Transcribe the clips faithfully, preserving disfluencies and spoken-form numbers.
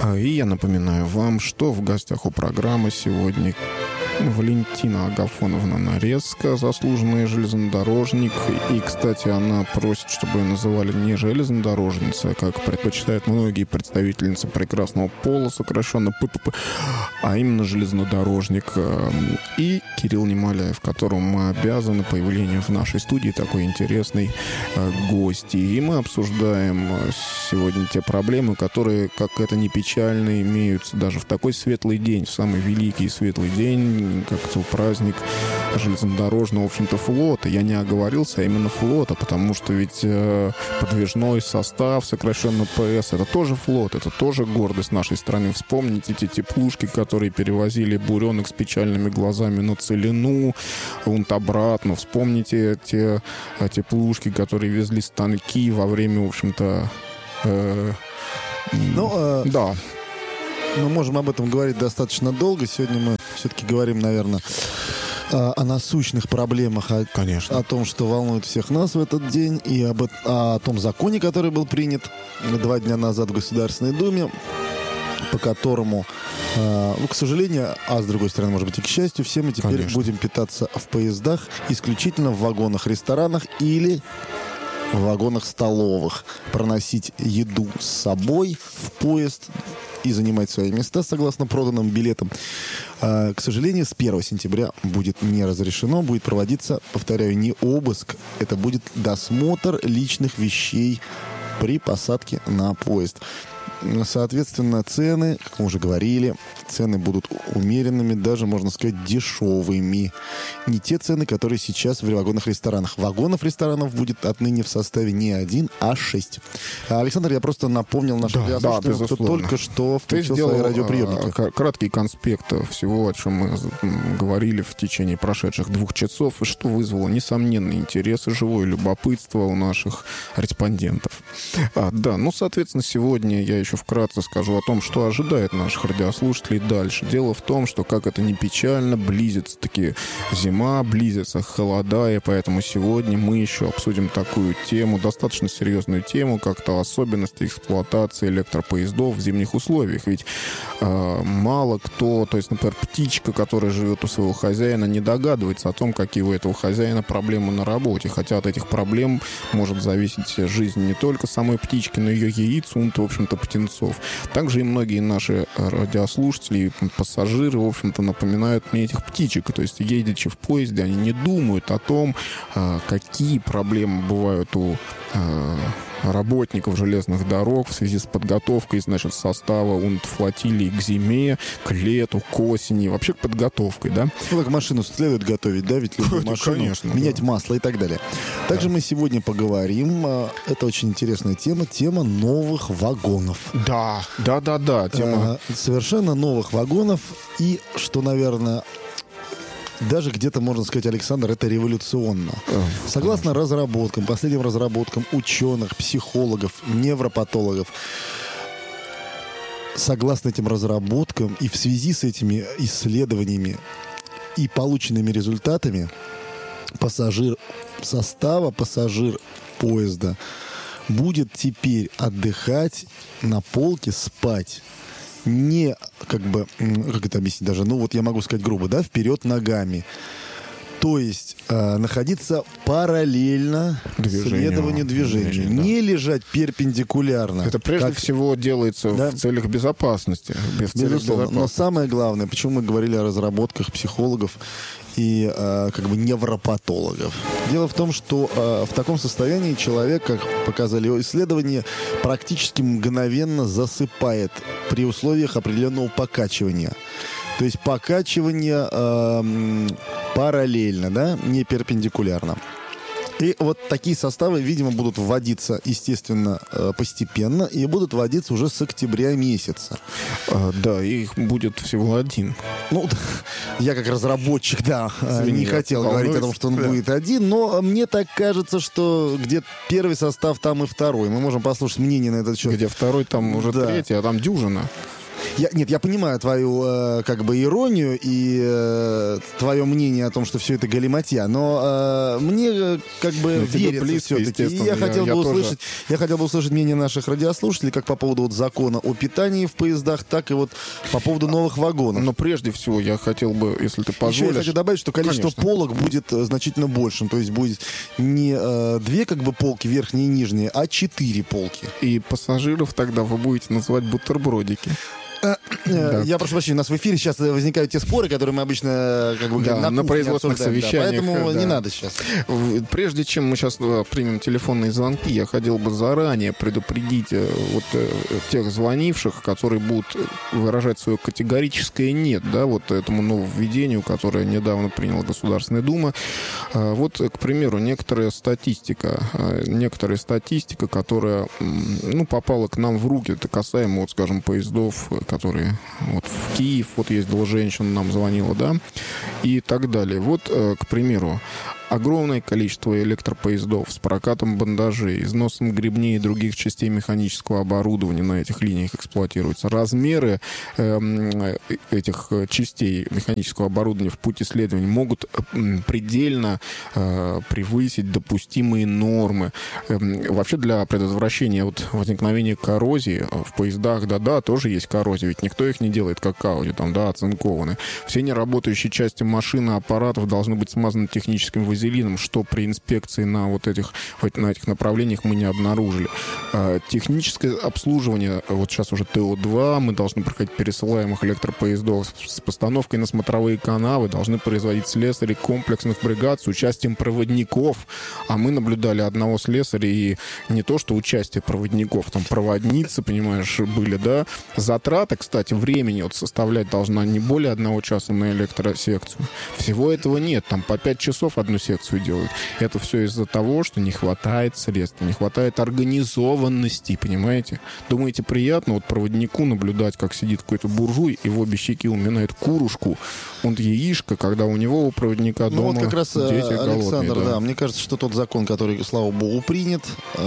И я напоминаю вам, что в гостях у программы сегодня Валентина Агафоновна Нарезка, заслуженный железнодорожник. И, кстати, она просит, чтобы ее называли не железнодорожница, как предпочитают многие представительницы прекрасного пола, сокращенно ППП, а именно железнодорожник. И Кирилл Немоляев, которому мы обязаны появлением в нашей студии такой интересной гости. И мы обсуждаем сегодня те проблемы, которые, как это ни печально, имеются даже в такой светлый день, в самый великий и светлый день, как-то праздник железнодорожного, в общем-то, флота. Я не оговорился, а именно флота, потому что ведь э, подвижной состав, сокращенно ПС, это тоже флот, это тоже гордость нашей страны. Вспомните эти теплушки, которые перевозили буренок с печальными глазами на Целину, вон обратно. Вспомните те э, теплушки, которые везли станки во время, в общем-то... Э, ну, э... да. Мы можем об этом говорить достаточно долго. Сегодня мы все-таки говорим, наверное, о, о насущных проблемах, о, Конечно. о том, что волнует всех нас в этот день, и об, о том законе, который был принят два дня назад в Государственной Думе, по которому, э, ну, к сожалению, а с другой стороны, может быть, и к счастью, все мы теперь Конечно. будем питаться в поездах исключительно в вагонах, ресторанах или в вагонах столовых, проносить еду с собой в поезд и занимать свои места согласно проданным билетам. А, к сожалению, с первого сентября будет не разрешено, будет проводиться, повторяю, не обыск, это будет досмотр личных вещей при посадке на поезд. Соответственно, цены, как мы уже говорили, цены будут умеренными, даже, можно сказать, дешевыми. Не те цены, которые сейчас в вагонах-ресторанах. Вагонов ресторанов будет отныне в составе не один, а шесть. Александр, я просто напомнил нашим да, радиослушателям, да, кто только что включил свои радиоприемники. Краткий конспект всего, о чем мы говорили в течение прошедших двух часов, и что вызвало несомненный интерес и живое любопытство у наших респондентов. А, да, ну, соответственно, сегодня я еще вкратце скажу о том, что ожидает наших радиослушателей дальше. Дело в том, что, как это ни печально, близится таки зима, близится холода, и поэтому сегодня мы еще обсудим такую тему, достаточно серьезную тему, как-то особенности эксплуатации электропоездов в зимних условиях. Ведь э, мало кто, то есть, например, птичка, которая живет у своего хозяина, не догадывается о том, какие у этого хозяина проблемы на работе. Хотя от этих проблем может зависеть жизнь не только самой птички, но и ее яиц, ун-то, в общем-то, птенцов. Также и многие наши радиослушатели, пассажиры, в общем-то, напоминают мне этих птичек. То есть, едучи в поезде, они не думают о том, какие проблемы бывают у работников железных дорог в связи с подготовкой, значит, состава флотилии к зиме, к лету, к осени, вообще к подготовкой, да? Ну, как машину следует готовить, да, ведь любую машину, конечно, менять да. масло и так далее. Также да. мы сегодня поговорим, это очень интересная тема, тема новых вагонов. Да, да-да-да, тема... А, совершенно новых вагонов, и, что, наверное... Даже где-то, можно сказать, Александр, это революционно. Согласно разработкам, последним разработкам ученых, психологов, невропатологов, согласно этим разработкам и в связи с этими исследованиями и полученными результатами, пассажир состава, пассажир поезда будет теперь отдыхать на полке, спать. Не, как бы, как это объяснить даже, ну вот я могу сказать грубо, да, вперед ногами. То есть э, находиться параллельно движению, следованию движения. движению, да. Не лежать перпендикулярно. Это прежде как... всего делается да? в целях безопасности. В целях безопасности. Но самое главное, почему мы говорили о разработках психологов и э, как бы невропатологов. Дело в том, что э, в таком состоянии человек, как показали исследования, практически мгновенно засыпает при условиях определенного покачивания. То есть покачивание э, параллельно, да, не перпендикулярно. И вот такие составы, видимо, будут вводиться, естественно, постепенно, и будут вводиться уже с октября месяца. А, да, их будет всего один. Ну, я как разработчик, да, Извини, не хотел волнуюсь. говорить о том, что он да. будет один, но мне так кажется, что где первый состав, там и второй. Мы можем послушать мнение на этот счет. Где второй, там уже да. третий, а там дюжина. Я, нет, я понимаю твою э, как бы иронию и э, твое мнение о том, что все это галиматья, но э, мне э, как бы ну, верится все-таки. И я, я хотел я, бы я услышать, тоже... я хотел бы услышать мнение наших радиослушателей как по поводу вот закона о питании в поездах, так и вот по поводу новых вагонов. Но прежде всего я хотел бы, если ты позволишь... Еще я хочу добавить, что количество Конечно. полок будет э, значительно большим, то есть будет не э, две как бы полки верхние и нижние, а четыре полки. И пассажиров тогда вы будете называть бутербродики. Да. Я прошу прощения, у нас в эфире сейчас возникают те споры, которые мы обычно как бы, да, на, на производственных совещаниях. Да, поэтому да. не надо сейчас. Прежде чем мы сейчас примем телефонные звонки, я хотел бы заранее предупредить вот тех звонивших, которые будут выражать свое категорическое «нет», да, вот этому нововведению, которое недавно приняла Государственная Дума. Вот, к примеру, некоторая статистика, некоторая статистика, которая, ну, попала к нам в руки, это касаемо, вот, скажем, поездов, которые вот в Киев, вот ездила женщина, нам звонила, да, и так далее. Вот, к примеру, огромное количество электропоездов с прокатом бандажей, износом гребней и других частей механического оборудования на этих линиях эксплуатируются. Размеры э, этих частей механического оборудования в пути следования могут предельно э, превысить допустимые нормы. Э, вообще для предотвращения вот возникновения коррозии в поездах, да-да, тоже есть коррозия, ведь никто их не делает как Audi, там, да, оцинкованы. Все неработающие части машины, аппаратов должны быть смазаны техническим вазелином, что при инспекции на вот этих, на этих направлениях мы не обнаружили. Техническое обслуживание, вот сейчас уже Тэ О два, мы должны проходить пересылаемых электропоездов с постановкой на смотровые канавы, должны производить слесари комплексных бригад с участием проводников. А мы наблюдали одного слесаря, и не то, что участие проводников, там проводницы, понимаешь, были, да. Затраты, кстати, времени вот составлять должна не более одного часа на электросекцию. Всего этого нет, там по пять часов одну секцию делают. Это все из-за того, что не хватает средств, не хватает организованности, понимаете? Думаете, приятно вот проводнику наблюдать, как сидит какой-то буржуй и в обе щеки уминает курушку, он яишко, когда у него, у проводника дома, ну, вот как раз, дети Александр, голодные. Да. да, мне кажется, что тот закон, который, слава богу, принят,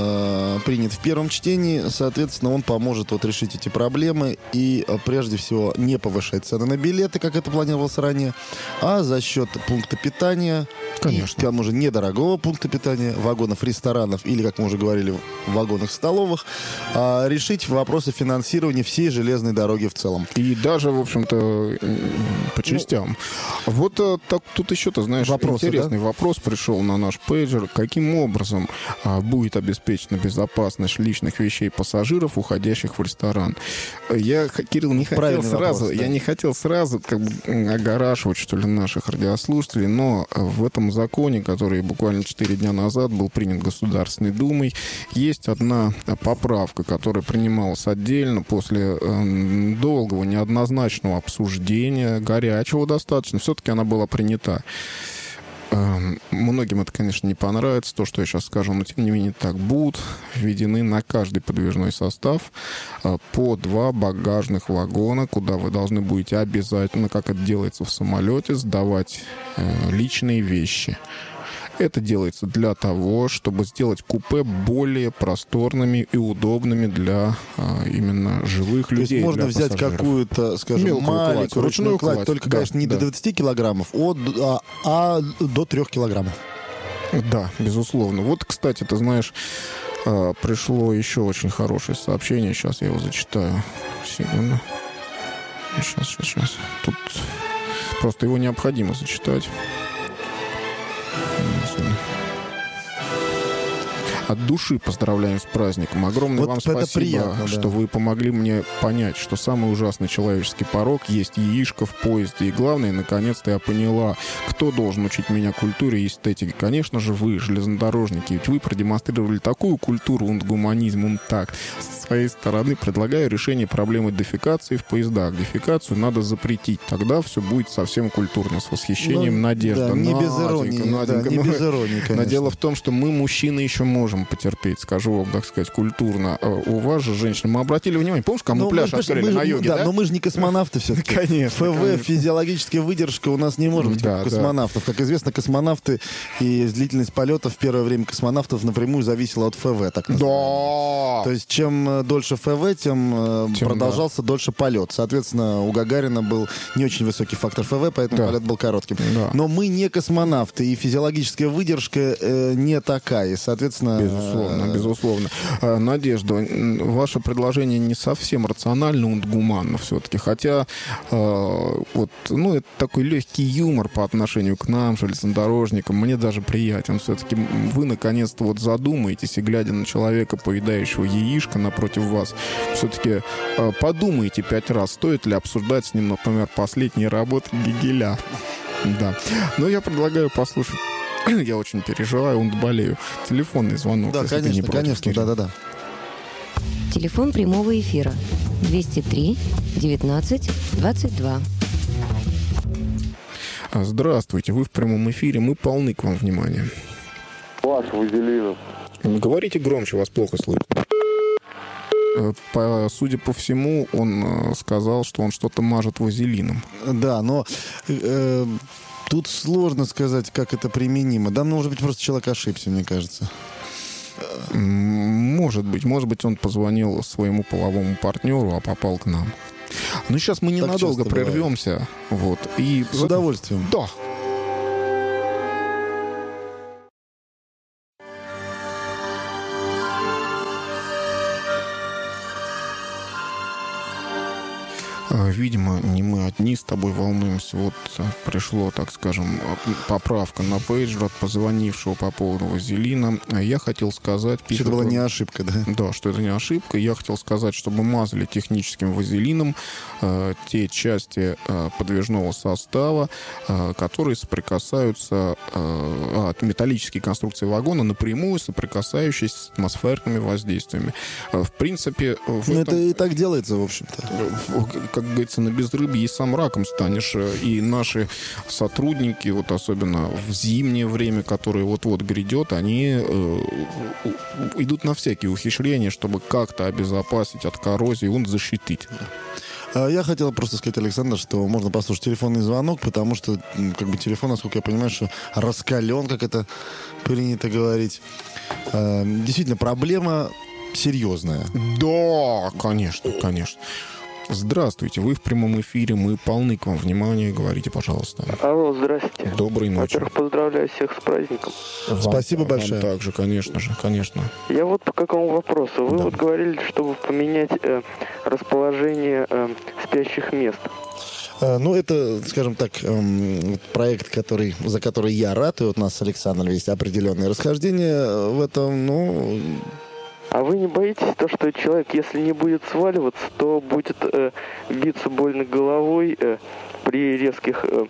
э, принят в первом чтении, соответственно, он поможет вот решить эти проблемы и, прежде всего, не повышать цены на билеты, как это планировалось ранее, а за счет пункта питания, конечно, к тому же недорогого пункта питания, вагонов ресторанов или, как мы уже говорили, вагонах столовых, а, решить вопросы финансирования всей железной дороги в целом. И даже, в общем-то, по частям. Ну, вот так, тут еще, ты знаешь, вопросы, интересный да? вопрос пришел на наш пейджер. Каким образом а, будет обеспечена безопасность личных вещей пассажиров, уходящих в ресторан? Я, Кирилл, не хотел Правильный сразу, вопрос, да. я не хотел сразу как бы огорашивать, что ли, наших радиослушателей, но в этом законе, который буквально четыре дня назад был принят Государственной Думой, есть одна поправка, которая принималась отдельно после э, долгого, неоднозначного обсуждения, горячего достаточно. Все-таки она была принята. Э, многим это, конечно, не понравится, то, что я сейчас скажу, но, тем не менее, так будут введены на каждый подвижной состав э, по два багажных вагона, куда вы должны будете обязательно, как это делается в самолете, сдавать э, личные вещи. Это делается для того, чтобы сделать купе более просторными и удобными для а, именно живых людей. То есть можно взять пассажиров. Какую-то, скажем, Мелкую маленькую кладь, ручную кладь, кладь, только, да, конечно, не да. до двадцати килограммов, от, а, а до трех килограммов. Да, безусловно. Вот, кстати, ты знаешь, пришло еще очень хорошее сообщение. Сейчас я его зачитаю. Секунду. Сейчас, сейчас, сейчас. Тут просто его необходимо зачитать. От души поздравляем с праздником. Огромное вот вам спасибо, приятно, что да. вы помогли мне понять, что самый ужасный человеческий порок есть яишко в поезде. И главное, наконец-то я поняла, кто должен учить меня культуре и эстетике. Конечно же, вы, железнодорожники. Ведь вы продемонстрировали такую культуру und гуманизм und такт. Со своей стороны предлагаю решение проблемы дефекации в поездах. Дефекацию надо запретить. Тогда все будет совсем культурно. С восхищением, ну, Надежда. Да, не без иронии. Наденька, да, не без иронии, конечно. Но дело в том, что мы, мужчины, еще можем пляжем потерпеть, скажу вам, так сказать, культурно. У вас же, женщины, мы обратили внимание, помнишь, кому пляж мы, открыли мы, на юге, да, да? но мы же не космонавты все-таки. Конечно, ФВ, конечно. физиологическая выдержка у нас не может быть Да, как у космонавтов. Как известно, космонавты и длительность полетов в первое время космонавтов напрямую зависела от ФВ, так называемого. Да! То есть, чем дольше ФВ, тем, Тем продолжался да. дольше полет. Соответственно, у Гагарина был не очень высокий фактор ФВ, поэтому Да. полет был коротким. Да. Но мы не космонавты, и физиологическая выдержка э, не такая. И, соответственно... Безусловно, э, безусловно. А, Надежда, м, ваше предложение не совсем рационально и гуманно все-таки, хотя э, вот, ну, это такой легкий юмор по отношению к нам, железнодорожникам, мне даже приятен. Все-таки вы, наконец-то, вот задумаетесь, и глядя на человека, поедающего яичко напротив вас, все-таки э, подумайте пять раз, стоит ли обсуждать с ним, например, последние работы Гегеля. Да. Но я предлагаю послушать. Я очень переживаю, он болею. Телефонный звонок. Да, если ты не конечно, против, конечно, Кирилл. да-да-да. Телефон прямого эфира двести три девятнадцать двадцать два. Здравствуйте, вы в прямом эфире, мы полны к вам внимания. Ваш Вазелинов. Говорите громче, вас плохо слышно. Э, По, судя по всему, он э, сказал, что он что-то мажет вазелином. Да, но э, тут сложно сказать, как это применимо. Да, может быть, просто человек ошибся, мне кажется. М, Может быть, может быть, он позвонил своему половому партнеру, а попал к нам. Ну, сейчас мы ненадолго часто бывает. прервемся. Вот, и... С удовольствием. Да. А, Видимо, не мы одни с тобой волнуемся. Вот а, пришло, так скажем, а, поправка на пейджер от позвонившего по поводу вазелина. А Я хотел сказать... Что пишет это была он- не ошибка, да? Да, что это не ошибка. Я хотел сказать, чтобы мазали техническим вазелином э, те части э, подвижного состава, э, которые соприкасаются, э, от металлические конструкции вагона напрямую соприкасающиеся с атмосферными воздействиями. Э, в принципе, в Ну, этом... это и так делается, в общем-то. Как говорится, на безрыбье и сам раком станешь. И наши сотрудники, вот особенно в зимнее время, которое вот-вот грядет, они э, идут на всякие ухищрения, чтобы как-то обезопасить от коррозии, он защитить. А Я хотел просто сказать, Александр, что можно послушать телефонный звонок, потому что, м, как бы, телефон, насколько я понимаю, что раскален, как это принято говорить. А, Действительно, проблема серьезная. Да, конечно, конечно. Здравствуйте, вы в прямом эфире, мы полны к вам внимания, говорите, пожалуйста. Алло, здрасте. Доброй ночи. Во-первых, поздравляю всех с праздником. Вам- Спасибо вам большое. также, конечно же, конечно. Я вот по какому вопросу. Вы Да. вот говорили, чтобы поменять э, расположение э, спящих мест. А, Ну, это, скажем так, эм, проект, который, за который я рад, и вот у нас с Александром есть определенные расхождения в этом, ну... А вы не боитесь то, что человек, если не будет сваливаться, то будет э, биться больно головой э, при резких э,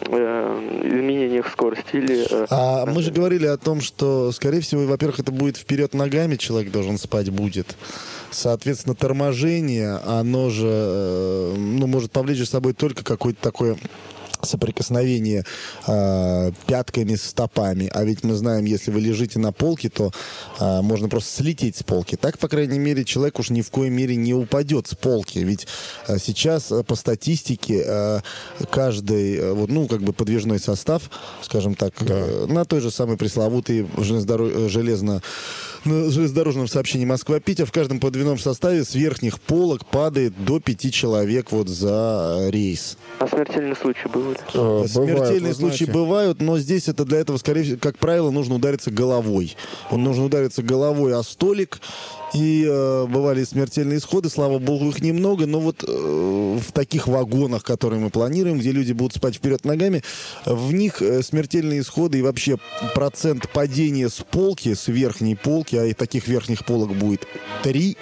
э, изменениях скорости? Или, э, А мы же говорили о том, что, скорее всего, во-первых, это будет вперед ногами, человек должен спать будет. Соответственно, торможение, оно же, э, ну, может повлечь за собой только какое-то такое соприкосновение э, пятками с стопами. А ведь мы знаем, если вы лежите на полке, то э, можно просто слететь с полки. Так, по крайней мере, человек уж ни в коей мере не упадет с полки. Ведь э, сейчас э, по статистике э, каждый, э, вот, ну, как бы подвижной состав, скажем так, э, на той же самой пресловутой железнодоро- железно на железнодорожном сообщении Москва-Питер в каждом подвижном составе с верхних полок падает до пяти человек вот за рейс. а смертельные случаи бывают? Э, Смертельные бывает, вы случаи знаете. бывают, но здесь это для этого, скорее всего, как правило, нужно удариться головой. Он нужно удариться головой о столик. И э, бывали смертельные исходы, слава богу, их немного, но вот э, в таких вагонах, которые мы планируем, где люди будут спать вперед ногами, в них э, смертельные исходы и вообще процент падения с полки, с верхней полки, а и таких верхних полок будет три.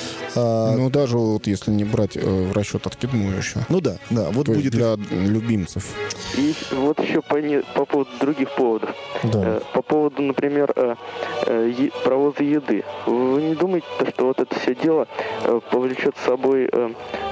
А, Ну, даже вот если не брать э, в расчет откидную еще. ну да, да, вот То есть будет... для любимцев. И вот еще по, не- по поводу других поводов. Да. Э, По поводу, например, э, э, е- провоза еды. Вы не думаете, то, что вот это все дело э, повлечет с собой э,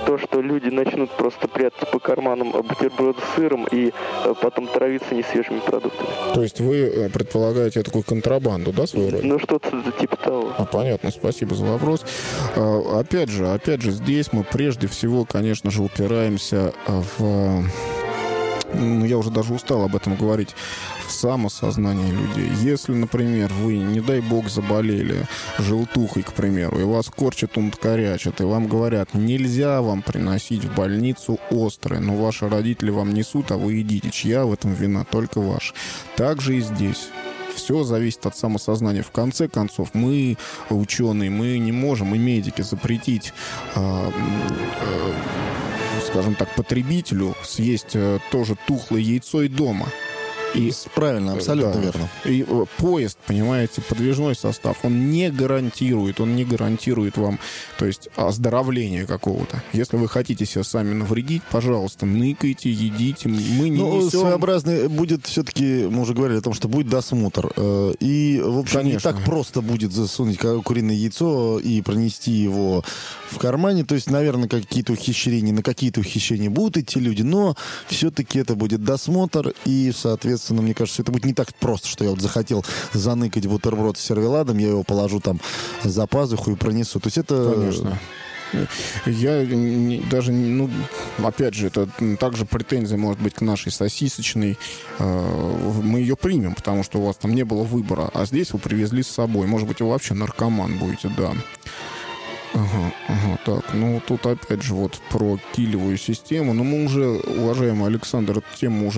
то, что люди начнут просто прятать по карманам бутерброды с сыром и э, потом травиться несвежими продуктами. То есть вы предполагаете такую контрабанду, да, своего рода? Ну, что-то типа того. А, понятно, спасибо за вопрос. А, опять же, опять же, здесь мы прежде всего, конечно же, упираемся в... Ну, я уже даже устал об этом говорить, в самосознание людей. Если, например, вы, не дай бог, заболели желтухой, к примеру, и вас корчат, унткорячат, и вам говорят, нельзя вам приносить в больницу острое, но ваши родители вам несут, а вы едите. Чья в этом вина? Только ваша. Так же и здесь. Все зависит от самосознания. В конце концов, мы, ученые, мы не можем, и медики, запретить э, э, скажем так, потребителю съесть э, тоже тухлое яйцо и дома. И, правильно, абсолютно да, верно. И э, поезд, понимаете, подвижной состав, он не гарантирует, он не гарантирует вам, то есть, оздоровление какого-то. Если вы хотите себя сами навредить, пожалуйста, ныкайте, едите. Мы не Ну, несем... своеобразный будет все-таки, мы уже говорили о том, что будет досмотр. Э, И, в общем, Конечно. не так просто будет засунуть ку- куриное яйцо и пронести его в кармане. То есть, наверное, какие-то ухищрения, на какие-то ухищрения будут идти люди, но все-таки это будет досмотр, и, соответственно, мне кажется, это будет не так просто, что я вот захотел заныкать бутерброд с сервеладом, я его положу там за пазуху и пронесу. То есть это... Конечно. Я не, даже, ну, опять же, это также претензия может быть к нашей сосисочной. Э, мы ее примем, потому что у вас там не было выбора. А здесь вы привезли с собой. Может быть, вы вообще наркоман будете, да. Ага, ага, так, ну тут опять же вот про килевую систему. Но мы уже, уважаемый Александр, эту тему уже